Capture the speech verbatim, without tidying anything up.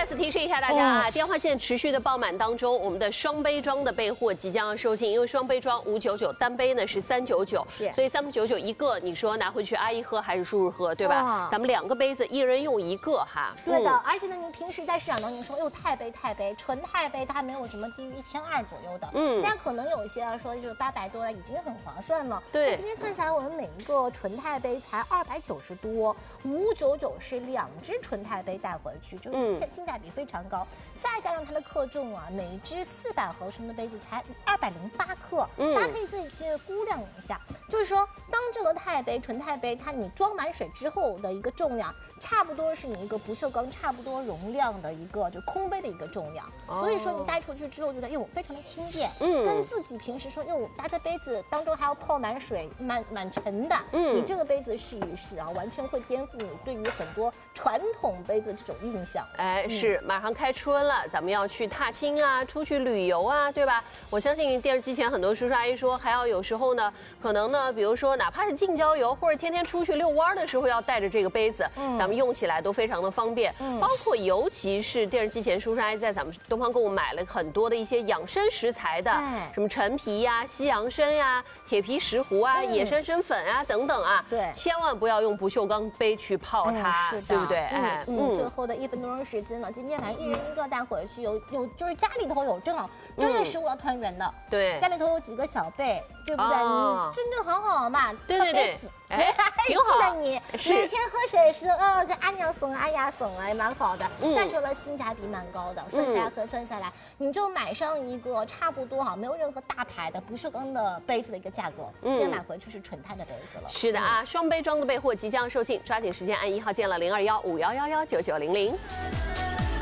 再次提示一下大家啊，电话线持续的爆满当中，我们的双杯装的备货即将要售罄，因为双杯装五九九，单杯呢是三九九， 是， 所以三九九一个，你说拿回去阿姨喝还是叔叔喝，对吧？咱们两个杯子，一人用一个哈。 对的，而且呢，您平时在市场当中说，哟，钛杯钛杯，纯钛杯它没有什么低于一千二左右的，嗯，现在可能有一些说就是八百多了，已经很划算了。 对， 那今天算下来，我们每一个纯钛杯才二百九十多，五九九是两只纯钛杯带回去，这个性性价比非常高。再加上它的克重啊，每一只四百毫升的杯子才二百零八克，嗯，大家可以自己去估量一下。就是说，当这个钛杯、纯钛杯，它你装满水之后的一个重量，差不多是你一个不锈钢差不多容量的一个就空杯的一个重量。哦、所以说你带出去之后，觉得哟非常的轻便，嗯，跟自己平时说哟搭在杯子当中还要泡满水，满满沉的，嗯，你这个杯子试一试啊，完全会颠覆你对于很多传统杯子这种印象。 哎，是，马上开春了，咱们要去踏青啊，出去旅游啊，对吧？我相信电视机前很多叔叔阿姨说，还要有时候呢，可能呢，比如说哪怕是近郊游或者天天出去遛弯的时候，要带着这个杯子，嗯，咱们用起来都非常的方便。嗯，包括尤其是电视机前叔叔阿姨在咱们东方购物买了很多的一些养生食材的，哎、什么陈皮呀、西洋参呀、铁皮石斛啊、嗯、野山参粉啊等等啊，对，千万不要用不锈钢杯去泡它，嗯、对不对？哎， 嗯，嗯最后的一分多钟时间呢，今天反正一人一个带回去，有有就是家里头有正好正月十五要团圆的，嗯、 对， 家里头有几个小辈，对不对？哦、你真正好好嘛， 对对对。哎，挺好的你，每天喝水是呃跟阿娘送阿丫送啊，也蛮好的。嗯，再说了性价比蛮高的，算下来核算下来，你就买上一个差不多哈，没有任何大牌的不锈钢的杯子的一个价格，嗯，再买回去是纯钛的杯子了。 是的啊，双杯装的备货即将售罄，抓紧时间按一号键了零二幺五幺幺幺九九零零。